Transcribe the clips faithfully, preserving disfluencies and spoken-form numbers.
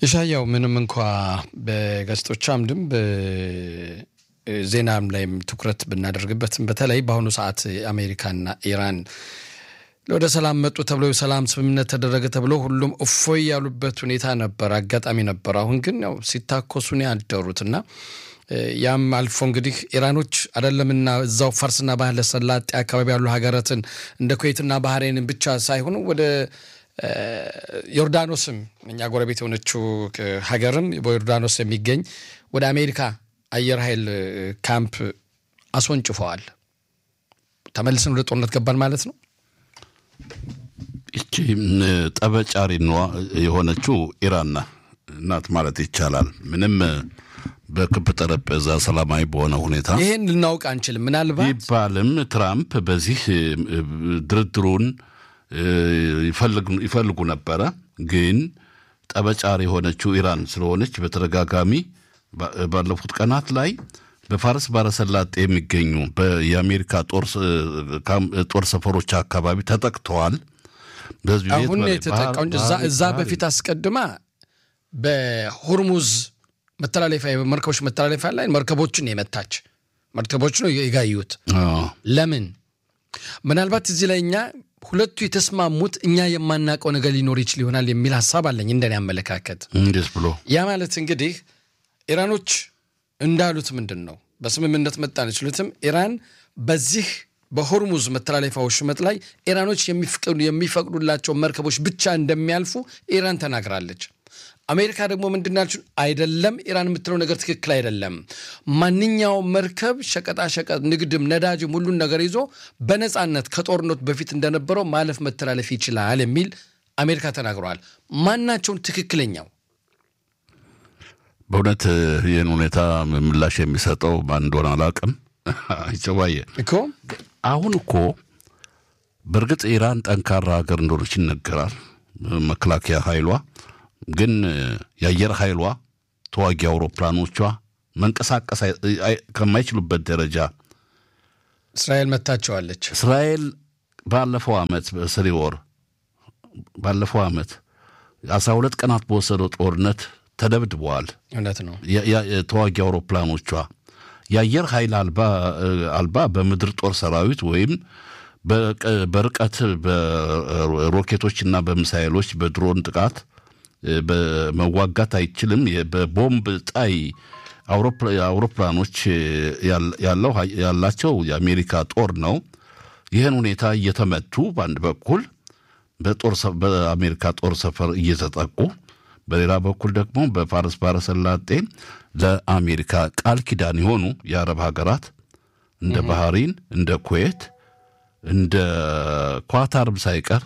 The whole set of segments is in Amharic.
የሻያው ምንም እንኳን በጋዜጦች አምድም በዜናም ላይም ትኩረት ብናደርግበትም በተለይ በአሁኑ ሰዓት አሜሪካና ኢራን ወደ ሰላም መጡ ተብሎ ሰላም ስምምነት ተደረገ ተብሎ ሁሉም እፎይ ያሉበት ሁኔታ ነበር አጋጣሚ ነበር አሁን ግን ያው ሲታኮሱ ነው ያደሩትና ያም አልፎ እንግዲህ ኢራኖች አይደለምና እዛው ፋርስና ባህረ ሰላጤ አካባቢ ያሉ ሀገራትን እንደ ኩዌትና ባህሬንን ብቻ ሳይሆኑ ወደ ዮርዳኖስም እኛ ጎረቤት የሆነችው ሀገርም በዮርዳኖስ የሚገኝ ወደ አሜሪካ አየር ኃይል ካምፕ አስወንጭፈዋል ተመልሰን ወደ ጦርነት ገባን ማለት ነው እቺ ጠበጫሪ ነው የሆነችው ኢራን ናት ማለት ይቻላል ምንም በክብ ጠረጴዛ ሰላማዊ በሆነ ሁኔታ ይሄን ልናውቅ አንችልም ምናልባት ይባልም ትራምፕ በዚህ ድርድሩን ይፈልጉ ይፈልጉ ነበር ግን ጠበጫሪ የሆነችው ኢራን ስለሆነች በተረጋጋሚ ባለፉት ቀናት ላይ በፋርስ ባህረ ሰላጤ የሚገኙ በአሜሪካ ጦር ጦር ሰፈሮች አካባቢ ተጠቅተዋል በዚህ ቤት አሁን የተጠቃው እዛ እዛ በፊት አስቀድማ በሆርሙዝ መተላለፊያ መርከቦች መተላለፊያ ላይ መርከቦችን የመታች መርከቦች ነው ይጋዩት ለምን ምናልባት እዚህ ላይኛ ሁለቱ የተስማሙት እኛ የማናቀው ነገር ሊኖር ይችላል ይሆናል የሚል ሐሳብ አለኝ እንደኔ አመለካከት እንዴስ ብሎ ያ ማለት እንግዲህ ኢራኖች እንዳሉት ምንድነው በስምምነት መጣን ይችላልም ኢራን በዚህ በሆርሙዝ መተላለፊያው ሽመጥ ላይ ኢራኖች የሚፈቅዱ የሚፈቅዱላቸው መርከቦች ብቻ እንደሚያልፉ ኢራን ተናግራለች አሜሪካ ደግሞ ምንድናችሁ አይደለም ኢራን የምትለው ነገር ትክክል አይደለም ማንኛው መርከብ ሸቀጣ ሸቀጥ ንግድም ነዳጅም ሁሉ ነገር ይዞ በነጻነት ከጦርነት በፊት እንደነበረው ማለፍ መተላለፍ ይችላል የሚል አሜሪካ ተናግሯል ማናቸው ትክክለኛው በእውነት ይሄን ሁኔታ ምላሽ የሚሰጠው ማን እንደሆነ አላውቅም አይጨዋየ እኮ አሁን እኮ በርግጥ ኢራን ጠንካራ ሀገር እንደሆነች ይነገራል መከላከያ ኃይሏ ግን የአየር ኃይሏ ተዋጊ አውሮፕላኖቿ መንቀሳቀስ ከማይችሉበት ደረጃ እስራኤል መታቸዋለች እስራኤል ባለፈው አመት በስሪወር ባለፈው አመት አስራ ሁለት ቀናት በወሰደው ጦርነት ተደብድበዋል እውነት ነው የተዋጊ አውሮፕላኖቿ የአየር ኃይል አልባ አልባ በምድር ጦር ሰራዊት ወይም በርቀት በሮኬቶችና በሚሳኤሎች በድሮን ጥቃት በመዋጋት አይችልም በቦምብ ጣይ አውሮፕላኖች ያለው ያላቸው የአሜሪካ ጦር ነው ይሄን ሁኔታ እየተመቱ በአንድ በኩል በጦር በአሜሪካ ጦር ሰፈር እየተጠቁ በሌላ በኩል ደግሞ በፋርስ ባህረ ሰላጤ ለአሜሪካ ቃል ኪዳን የሆኑ የአረብ ሀገራት እንደ ባህሪን እንደ ኩዌት እንደ ኳታርም ሳይቀር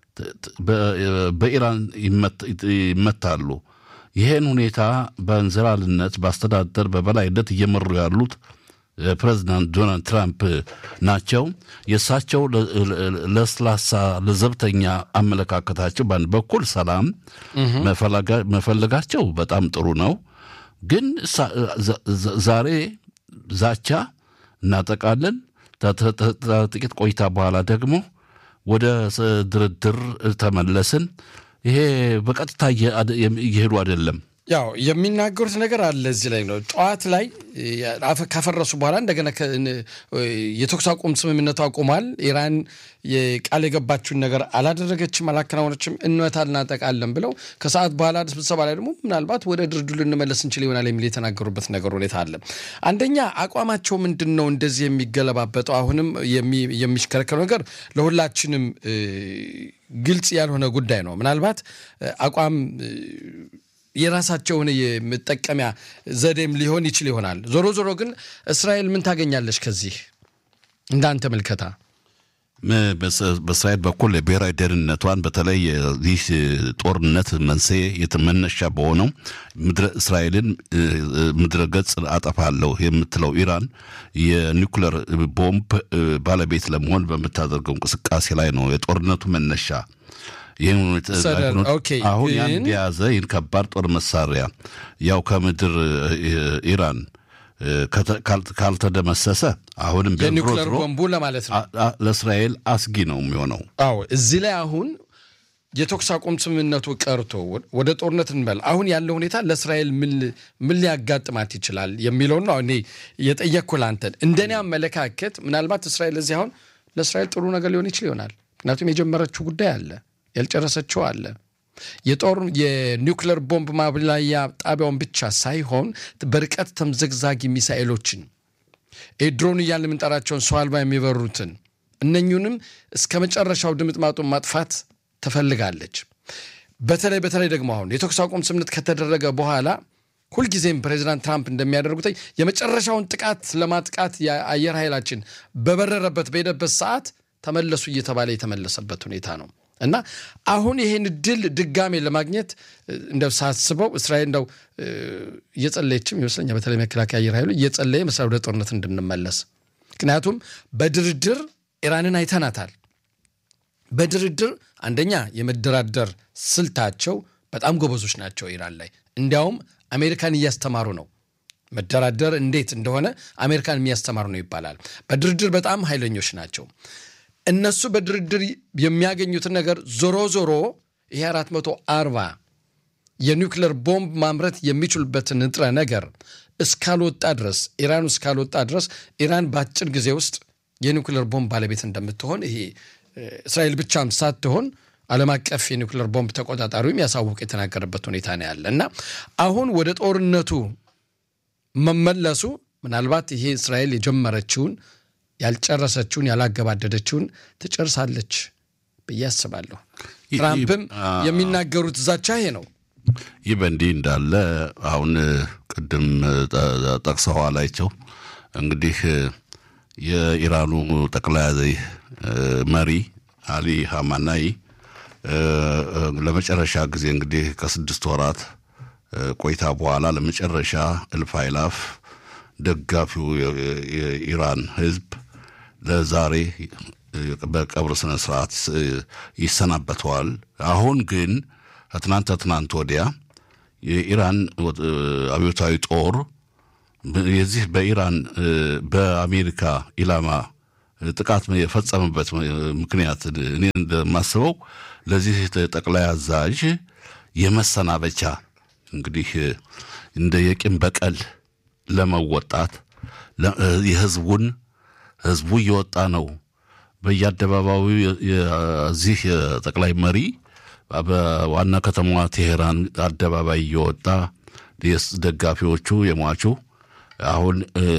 በኢራን ይመታሉ ይሄን ሁኔታ በእንዝላልነት ባስተዳደር በበላይነት እየመሩ ያሉት ፕሬዝዳንት ዶናልድ ትራምፕ ናቸው የሳቸው ለስላሳ ለዘብተኛ አመለካከታቸው በአንድ በኩል ሰላም መፈለጋቸው በጣም ጥሩ ነው ግን ዛሬ ዛቻ እናጠቃለን ጥቂት ቆይታ በኋላ ደግሞ ወደ ድርድር ተመለስን ይሄ በቀጥታ እየሄዱ አይደለም ያው የሚናገሩት ነገር አለ እዚህ ላይ ነው ጧት ላይ ካፈረሱ በኋላ እንደገና የተኩስ አቁም ስምምነቱ አቁሟል ኢራን የቃል የገባችውን ነገር አላደረገችም አላከናወነችም እንመታልና ጠቃለን ብለው ከሰዓት በኋላ ስብሰባ ላይ ደግሞ ምናልባት ወደ ድርድሩ ልንመለስ እንችል ይሆናል የሚል የተናገሩበት ነገር ሁኔታ አለ አንደኛ አቋማቸው ምንድነው እንደዚህ የሚገለባበጠው አሁንም የሚሽከረከረው ነገር ለሁላችንም ግልጽ ያልሆነ ጉዳይ ነው ምናልባት አቋም የራሳቸውን የመጠቀሚያ ዘዴም ሊሆን ይችላል ይሆናል ዞሮ ዞሮ ግን እስራኤል ምን ታገኛለች ከዚህ እንዳንተ መልከታ በእስራኤል በኩል የብሔራዊ ደህንነቷን በተለይ ይህ ጦርነት መንስኤ የተመነሻ በሆነው ምድረ እስራኤልን ምድረ ገጽ አጠፋለሁ የምትለው ኢራን የኒውክሌር ቦምብ ባለቤት ለመሆን በመታደርገው እንቅስቃሴ ላይ ነው የጦርነቱ መነሻ ይሄን አሁን ያን ያዘ ይንከባር ጦር መሳሪያ ያው ከምድር ኢራን ካልተደመሰሰ አሁንም የኒውክሌር ቦምቡ ለማለት ነው ለእስራኤል አስጊ ነው የሚሆነው አዎ እዚህ ላይ አሁን የተኩስ አቁም ስምምነቱ ቀርቶ ወደ ጦርነት እንበል አሁን ያለው ሁኔታ ለእስራኤል ምን ምን ሊያጋጥማት ይችላል የሚለው ነው እኔ የጠየቅኩህ አንተን እንደኔ አመለካከት ምናልባት እስራኤል እዚህ አሁን ለእስራኤል ጥሩ ነገር ሊሆን ይችላል ይሆናል ምክንያቱም የጀመረችው ጉዳይ አለ ያልጨረሰችው አለ የጦር የኒውክሌር ቦምብ ማብላያ ጣቢያውን ብቻ ሳይሆን በርቀት ተምዘግዛጊ ሚሳኤሎችን ኤድሮን እያልን ምንጠራቸውን ሰው አልባ የሚበሩትን እነኙንም እስከ መጨረሻው ድምጥማጡን ማጥፋት ተፈልጋለች በተለይ በተለይ ደግሞ አሁን የተኩስ አቁም ስምምነት ከተደረገ በኋላ ሁሉ ጊዜም ፕሬዝዳንት ትራምፕ እንደሚያደርጉት የመጨረሻውን ጥቃት ለማጥቃት የአየር ኃይላችን በበረረበት በሄደበት ሰዓት ተመለሱ እየተባለ የተመለሰበት ሁኔታ ነው እና አሁን ይሄን ድል ድጋሜ ለማግኘት እንደው ሳስበው እስራኤል እንደው እየጸለየችም ይመስለኛል በተለይ መከላከያ አየር ኃይሉ እየጸለየ መሳው ወደ ጦርነት እንድንመለስ ምክንያቱም በድርድር ኢራንን አይተናታል በድርድር አንደኛ የመደራደር ስልታቸው በጣም ጎበዞች ናቸው ኢራን ላይ እንዲያውም አሜሪካን እያስተማሩ ነው መደራደር እንዴት እንደሆነ አሜሪካን የሚያስተማሩ ነው ይባላል በድርድር በጣም ኃይለኞች ናቸው እነሱ በድርድር የሚያገኙት ነገር ዞሮ ዞሮ ይሄ አራት መቶ አርባ የኒውክሌር ቦምብ ማምረት የሚችሉበት ንጥረ ነገር እስካልወጣ ድረስ ኢራን እስካልወጣ ድረስ ኢራን በአጭር ጊዜ ውስጥ የኒውክሌር ቦምብ ባለቤት እንደምትሆን ይሄ እስራኤል ብቻም ሳትሆን ዓለም አቀፍ የኒውክሌር ቦምብ ተቆጣጣሪው የሚያሳውቅ የተናገረበት ሁኔታ ነው ያለና አሁን ወደ ጦርነቱ መመለሱ ምናልባት ይሄ እስራኤል የጀመረችውን ያልጨረሰችውን ያላገባደደችውን ትጨርሳለች በያስባለሁ ትራምፕም የሚናገሩት ዛቻ ይሄ ነው ይበንዲ እንዳለ አሁን ቅድም ጠቅሰዋላቸው እንግዲህ የኢራኑ ጠቅላይ መሪ አሊ ሐማናይ ለመጨረሻ ጊዜ እንግዲህ ከስድስት ወራት ቆይታ በኋላ ለመጨረሻ እልፍ አእላፍ ደጋፊው የኢራን ህዝብ ለዛሬ በቀብር ስነ ስርዓት ይሰናበተዋል አሁን ግን አትናንት አትናንት ወዲያ የኢራን አብዮታዊ ጦር የዚህ በኢራን በአሜሪካ ኢላማ ጥቃት የፈጸመበት ምክንያት እኔ እንደማስበው ለዚህ ጠቅላይ አዛዥ የመሰናበቻ እንግዲህ እንደ የቂም በቀል ለመወጣት የህዝቡን ህዝቡ ይወጣ ነው በየአደባባዩ የዚህ ጠቅላይ መሪ በዋና ከተማዋ ቴሄራን አደባባይ ይወጣ ደጋፊዎቹ የሟቹ አሁን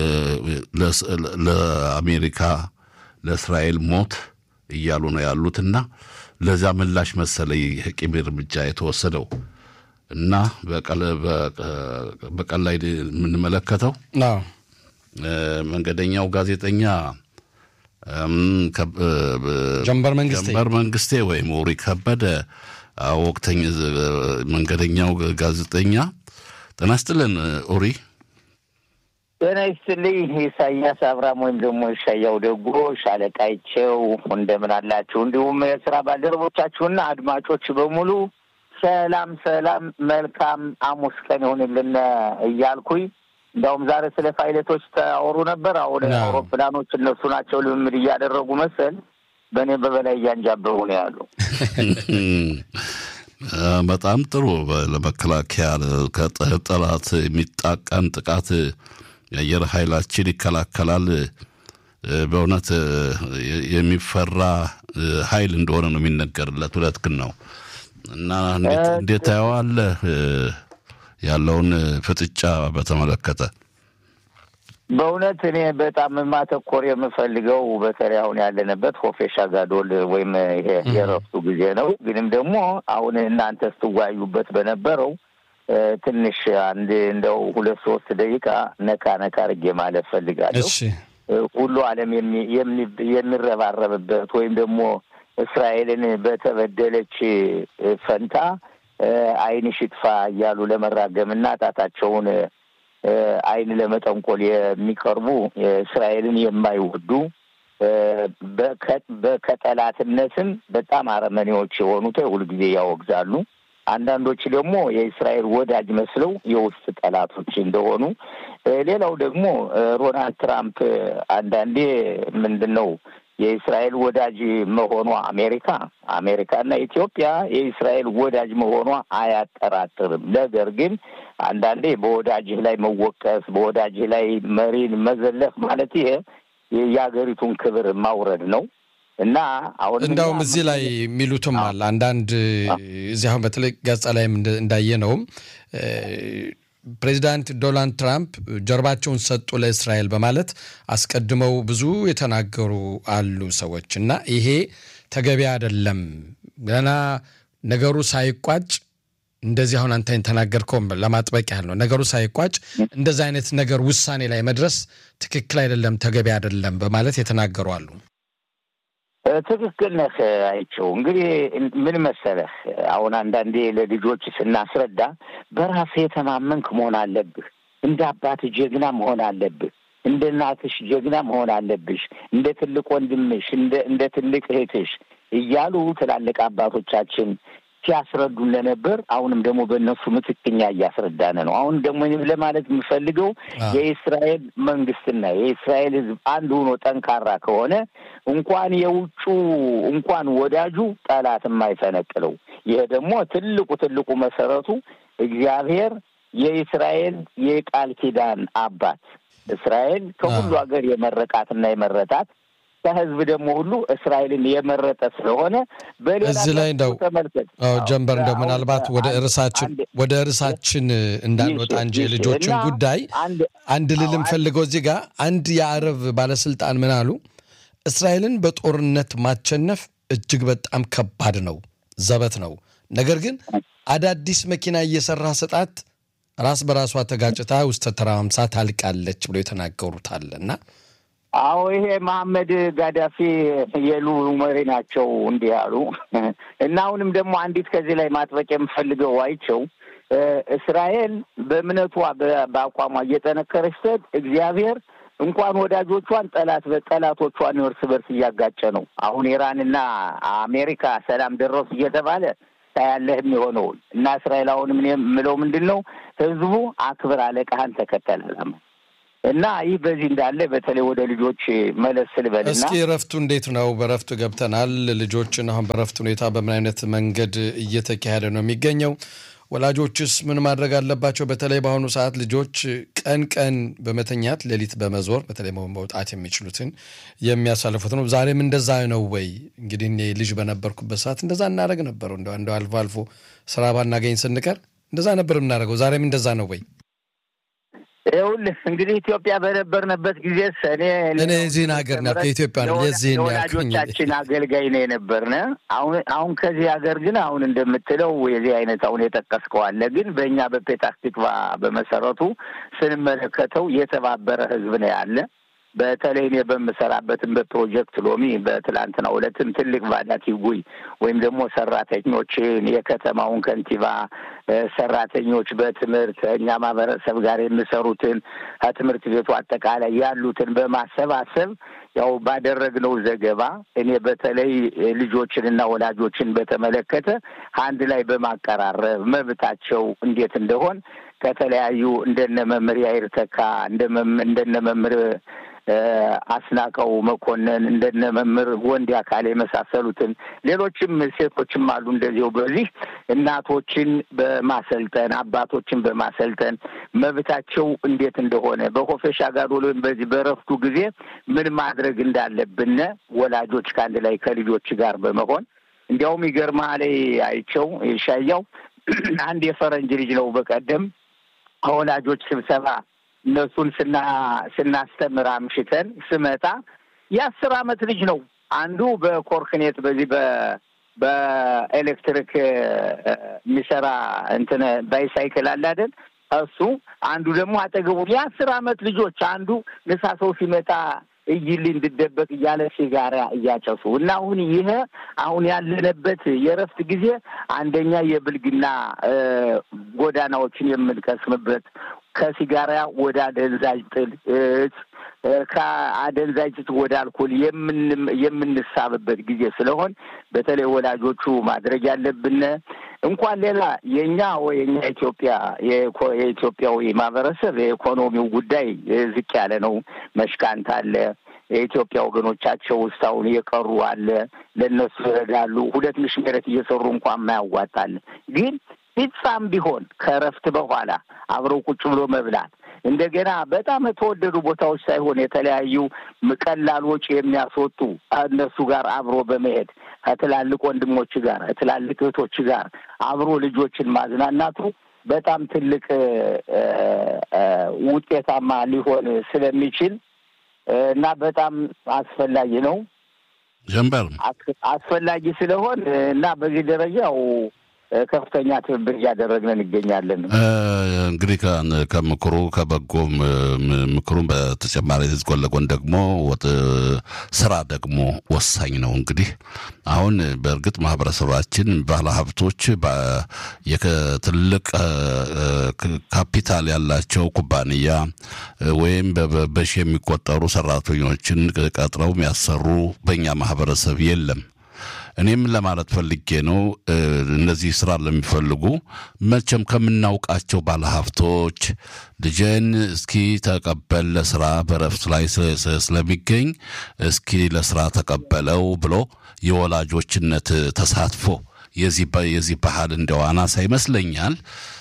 ለአሜሪካ ለእስራኤል ሞት እያሉ ነው ያሉትና ለዛ ምላሽ መሰለኝ የቂም እርምጃ የተወሰደው እና በቀለ በቀለ ላይ ምን መለከተው አዎ መንገደኛው ጋዜጠኛ ጀምበር መንግስቴ ጀምበር መንግስቴ ወይ ሞሪ ከበደ ወቅተኛ መንገደኛው ጋዜጠኛ ተናስተለን ኦሪ በነይስልኝ ኢሳያስ አብራም ወይም ደግሞ ሻያው ደጎ ሻለቃይቸው እንደምን አላችሁ እንዲሁም የሥራ ባልደረቦቻችሁና አድማጮች በሙሉ ሰላም ሰላም መልካም አሙስ ቀን ይሁንልን እያልኩኝ እንደውም ዛሬ ስለ ፋይለቶች ታወሩ ነበር አሁን አውሮፕላኖች እነሱ ናቸው ልምምድ እያደረጉ መሰል በእኔ በበላይ ያንጃበሩ ነው ያሉ በጣም ጥሩ ለመከላከያ ከጠላት የሚጣቀም ጥቃት የአየር ኃይላችን ይከላከላል በእውነት የሚፈራ ኃይል እንደሆነ ነው የሚነገርለት ሁለት ግን ነው እና እንዴት እንዴት ታያዋለ ያለውን ፍጥጫ በተመለከተ በእውነት እኔ በጣም ማተኮር የምፈልገው በተለይ አሁን ያለንበት ሆፌሻ ጋዶል ወይም ይሄ የረፍቱ ጊዜ ነው ግንም ደግሞ አሁን እናንተ ስትዋዩበት በነበረው ትንሽ አንድ እንደው ሁለት ሶስት ደቂቃ ነካ ነካ አርጌ ማለት ፈልጋለሁ እሺ ሁሉ ዓለም የሚረባረብበት ወይም ደግሞ እስራኤልን በተበደለች ፈንታ አይን ሽጥፋ ያሉ ለመራገምና ጣታቸውን አይን ለመጠንቆል የሚቀርቡ እስራኤልን የማይወዱ በከጠላትነትም በጣም አረመኔዎች የሆኑት ሁሉ ጊዜ ያወግዛሉ አንዳንዶች ደግሞ የእስራኤል ወዳጅ መስለው የውስጥ ጠላቶች እንደሆኑ ሌላው ደግሞ ሮናልድ ትራምፕ አንዳንዴ ምንድነው የእስራኤል ወዳጅ መሆኗ አሜሪካ አሜሪካና ኢትዮጵያ የእስራኤል ወዳጅ መሆኗ አያጠራጥርም። ነገር ግን አንዳንዴ በወዳጅህ ላይ መወቀስ በወዳጅህ ላይ መሪን መዘለፍ ማለት ይሄ የሀገሪቱን ክብር ማውረድ ነው እና አሁን እንደውም እዚህ ላይ የሚሉትም አለ አንዳንድ እዚህ አሁን በተለይ ጋዜጣ ላይም እንዳየነው ፕሬዚዳንት ዶናልድ ትራምፕ ጀርባቸውን ሰጡ ለእስራኤል በማለት አስቀድመው ብዙ የተናገሩ አሉ ሰዎች እና ይሄ ተገቢ አይደለም ገና ነገሩ ሳይቋጭ እንደዚህ አሁን አንተ ተናገርከው ለማጥበቅ ያህል ነው ነገሩ ሳይቋጭ እንደዛ አይነት ነገር ውሳኔ ላይ መድረስ ትክክል አይደለም ተገቢ አይደለም በማለት የተናገሩ አሉ። ትክክል ነህ አይቸው እንግዲህ ምን መሰለህ አሁን አንዳንዴ ለልጆች ስናስረዳ በራስ የተማመንክ መሆን አለብህ እንደ አባት ጀግና መሆን አለብህ እንደ እናትሽ ጀግና መሆን አለብሽ እንደ ትልቅ ወንድምሽ እንደ እንደ ትልቅ እህትሽ እያሉ ትላልቅ አባቶቻችን ሲያስረዱን ነበር። አሁንም ደግሞ በእነሱ ምትክኛ እያስረዳነ ነው። አሁን ደግሞ ለማለት የምፈልገው የእስራኤል መንግስትና የእስራኤል ህዝብ አንድ ሆኖ ጠንካራ ከሆነ እንኳን የውጩ እንኳን ወዳጁ ጠላት የማይፈነቅለው ይሄ ደግሞ ትልቁ ትልቁ መሰረቱ እግዚአብሔር የእስራኤል የቃል ኪዳን አባት እስራኤል ከሁሉ ሀገር የመረቃትና የመረጣት ከህዝብ ደግሞ ሁሉ እስራኤልን የመረጠ ስለሆነ በዚህ ላይ እንደው አዎ ጀንበር እንደው ምናልባት ወደ እርሳችን ወደ እርሳችን እንዳንወጣ እንጂ ልጆችን ጉዳይ አንድ ልልም ፈልገው እዚህ ጋር አንድ የአረብ ባለስልጣን ምን አሉ እስራኤልን በጦርነት ማቸነፍ እጅግ በጣም ከባድ ነው ዘበት ነው ነገር ግን አዳዲስ መኪና እየሰራ ሰጣት ራስ በራሷ ተጋጭታ ውስጥ ተራምሳ ታልቃለች ብሎ የተናገሩታልና አዎ ይሄ መሐመድ ጋዳፊ የሉ መሪ ናቸው እንዲህ ያሉ እና አሁንም ደግሞ አንዲት ከዚህ ላይ ማጥበቅ የምፈልገው አይቸው እስራኤል በእምነቷ በአቋሟ እየተነከረች ስትሄድ እግዚአብሔር እንኳን ወዳጆቿን ጠላት በጠላቶቿን እርስ በርስ እያጋጨ ነው። አሁን ኢራንና አሜሪካ ሰላም ደረሱ እየተባለ ታያለህም የሆነው እና እስራኤል አሁንም ምለው ምንድነው ህዝቡ አክብር አለቃህን ተከተላለም እና ይህ በዚህ እንዳለ በተለይ ወደ ልጆች መለስ ልበልና እስኪ ረፍቱ እንዴት ነው በረፍቱ ገብተናል ልጆችን አሁን በረፍቱ ሁኔታ በምን አይነት መንገድ እየተካሄደ ነው የሚገኘው ወላጆችስ ምን ማድረግ አለባቸው በተለይ በአሁኑ ሰዓት ልጆች ቀን ቀን በመተኛት ሌሊት በመዞር በተለይ መውጣት የሚችሉትን የሚያሳልፉት ነው ዛሬም እንደዛ ነው ወይ እንግዲህ እኔ ልጅ በነበርኩበት ሰዓት እንደዛ እናደርግ ነበር እንደው እንደው አልፎ አልፎ ስራ ባናገኝ ስንቀር እንደዛ ነበር እናደርገው ዛሬም እንደዛ ነው ወይ ይኸውልህ እንግዲህ ኢትዮጵያ በነበርንበት ጊዜ እኔ እኔ እዚህን ሀገር ነው ከኢትዮጵያ ነው የዚህን ወላጆቻችን አገልጋይ ነው የነበርነ አሁን አሁን ከዚህ ሀገር ግን አሁን እንደምትለው የዚህ አይነት አሁን የጠቀስከው አለ ግን በእኛ በፔታህ ቲክቫ በመሰረቱ ስንመለከተው የተባበረ ህዝብ ነው ያለ በተለይ እኔ በመሰራበትም በፕሮጀክት ሎሚ በትላንትና ሁለትም ትልቅ ባዳት ይጉይ ወይም ደግሞ ሰራተኞችን የከተማውን ከንቲባ ሰራተኞች በትምህርት እኛ ማህበረሰብ ጋር የሚሰሩትን ከትምህርት ቤቱ አጠቃላይ ያሉትን በማሰባሰብ ያው ባደረግነው ዘገባ እኔ በተለይ ልጆችንና ወላጆችን በተመለከተ አንድ ላይ በማቀራረብ መብታቸው እንዴት እንደሆን ከተለያዩ እንደነ መምህር ያይር ተካ እንደነ መምህር አስናቀው መኮንን እንደነ መምህር ወንድ አካል የመሳሰሉትን ሌሎችም ሴቶችም አሉ እንደዚሁ በዚህ እናቶችን በማሰልጠን አባቶችን በማሰልጠን መብታቸው እንዴት እንደሆነ በኮፌሻ ጋር ወይም በዚህ በረፍቱ ጊዜ ምን ማድረግ እንዳለብን ወላጆች ካንድ ላይ ከልጆች ጋር በመሆን እንዲያውም ይገርማል አይቸው ይሻያው አንድ የፈረንጅ ልጅ ነው በቀደም ወላጆች ስብሰባ እነሱን ስና ስናስተምር አምሽተን ስመጣ የአስር አመት ልጅ ነው አንዱ በኮርክኔት በዚህ በ በኤሌክትሪክ ሚሰራ እንትን ባይሳይክል አለ አይደል እሱ አንዱ ደግሞ አጠገቡ የአስር አመት ልጆች አንዱ ንሳሰው ሲመጣ እይል እንድደበቅ ያለ ሲጋራ እያጨሱ እና አሁን ይሄ አሁን ያለነበት የረፍት ጊዜ አንደኛ የብልግና ጎዳናዎችን የምንቀስምበት ከሲጋራ ወደ አደንዛዥ ጥል ከአደንዛዥ ወደ አልኮል የምን የምንሳብበት ጊዜ ስለሆነ በተለይ ወላጆቹ ማድረግ ያለብን እንኳን ሌላ የኛ ወይኛ ኢትዮጵያ የኢትዮጵያዊ ማህበረሰብ የኢኮኖሚው ጉዳይ ዝቅ ያለ ነው መሽካንት አለ የኢትዮጵያ ወገኖቻቸው እስካሁን የቀሩ አለ ለነሱ ይረዳሉ ሁለት ምሽ መሬት እየሰሩ እንኳን ማያዋጣል ግን ፒጻም ቢሆን ከረፍት በኋላ አብረው ቁጭ ብሎ መብላት እንደገና በጣም ተወደዱ ቦታዎች ሳይሆን የተለያዩ መቀላል ወጪ የሚያስወጡ እነሱ ጋር አብሮ በመሄድ ከትላልቅ ወንድሞች ጋር ትላልቅ እህቶች ጋር አብሮ ልጆችን ማዝናናቱ በጣም ትልቅ ውጤታማ ሊሆን ስለሚችል እና በጣም አስፈላጊ ነው ጀምበር አስፈላጊ ስለሆነ እና በዚህ ደረጃው ከፍተኛ ትብብር ያደረግነን ይገኛለን እንግዲህ ከምክሩ ከበጎም ምክሩን በተጨማሪ ጎን ለጎን ደግሞ ስራ ደግሞ ወሳኝ ነው እንግዲህ አሁን በእርግጥ ማህበረሰባችን ባለሀብቶች የትልቅ ካፒታል ያላቸው ኩባንያ ወይም በሺ የሚቆጠሩ ሰራተኞችን ቀጥረው የሚያሰሩ በእኛ ማህበረሰብ የለም እኔም ለማለት ፈልጌ ነው እነዚህ ስራ ለሚፈልጉ መቼም ከምናውቃቸው ባለሀብቶች ልጅን እስኪ ተቀበል ለስራ በረፍት ላይ ስለሚገኝ እስኪ ለስራ ተቀበለው ብሎ የወላጆችነት ተሳትፎ የዚህ የዚህ ባህል እንደው አናሳ ይመስለኛል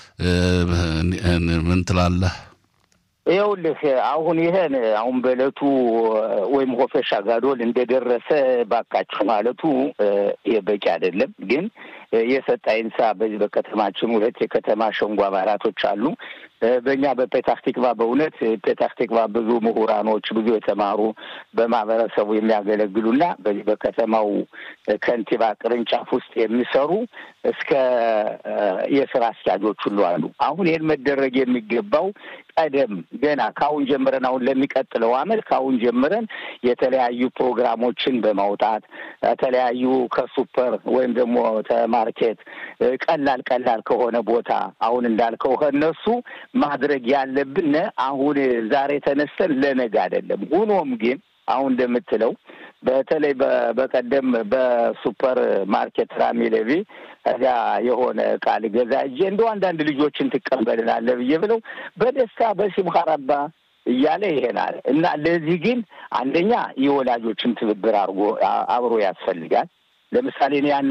ምን ትላለህ ይኸውልህ አሁን ይሄን አሁን በለቱ ወይም ሆፈሻ ጋዶል እንደደረሰ ባካችሁ ማለቱ የበቂ አይደለም ግን የሰጣይንሳ በዚህ በከተማችን ሁለት የከተማ ሸንጓ አባላቶች አሉ በእኛ በፔታህ ቲክቫ በእውነት ፔታህ ቲክቫ ብዙ ምሁራኖች ብዙ የተማሩ በማህበረሰቡ የሚያገለግሉና በዚህ በከተማው ከንቲባ ቅርንጫፍ ውስጥ የሚሰሩ እስከ የሥራ አስኪያጆች ሁሉ አሉ አሁን ይሄን መደረግ የሚገባው ቀደም ገና ካሁን ጀምረን አሁን ለሚቀጥለው አመት ካሁን ጀምረን የተለያዩ ፕሮግራሞችን በማውጣት የተለያዩ ከሱፐር ወይም ደግሞ ተማርኬት ቀላል ቀላል ከሆነ ቦታ አሁን እንዳልከው ከነሱ ማድረግ ያለብን አሁን ዛሬ ተነስተን ለነገ አይደለም ሆኖም ግን አሁን እንደምትለው በተለይ በቀደም በሱፐር ማርኬት ራሚሌቪ እዛ የሆነ ቃል ገዛጄ እንደው አንዳንድ ልጆችን ተቀበልናለ ብየብለው በደስታ በሲምኻራባ እያለ ይሄናል እና ለዚህ ግን አንደኛ የወላጆችን ትብብር አርጎ አብሮ ያስፈልጋል ለምሳሌ እኔ